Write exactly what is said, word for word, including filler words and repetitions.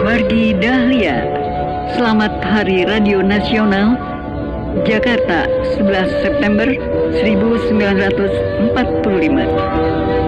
Margi Dahlia. Selamat Hari Radio Nasional Jakarta, sebelas September seribu sembilan ratus empat puluh lima.